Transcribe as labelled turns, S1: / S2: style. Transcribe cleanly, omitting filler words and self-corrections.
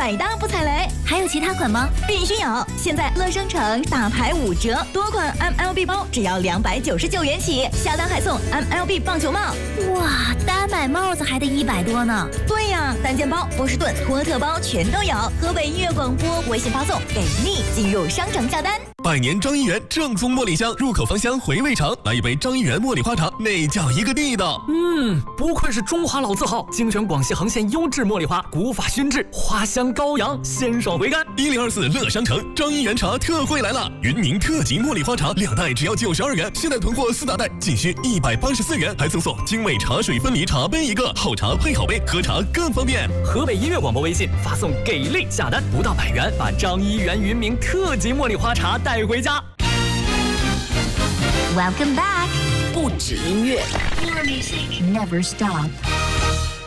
S1: 百搭不踩雷。
S2: 还有其他款吗？
S1: 必须有！现在乐商城大牌5折，多款 MLB 包只要299元起，下单还送 MLB 棒球帽。
S2: 哇，单买帽子还得100多呢。
S1: 对呀，单件包、波士顿、托特包全都有。河北音乐广播微信发送给力，进入商城下单。
S3: 百年张一元正宗茉莉香，入口芳香，回味长。来一杯张一元茉莉花茶，那叫一个地道。
S4: 不愧是中华老字号，精选广西横县优质茉莉花，古法熏制，花香高扬，鲜爽回甘。
S3: 1024乐商城张一元茶特惠来了，云宁特级茉莉花茶2袋只要92元，现在囤货4大袋仅需184元，还赠送精美茶水分离茶杯1个，好茶配好杯，喝茶更方便。
S4: 河北音乐广播微信发送给力下单，不到100元，把张一元云明特级茉莉花茶带回家。
S2: Welcome back，
S5: 不止音乐
S2: Your music never stop。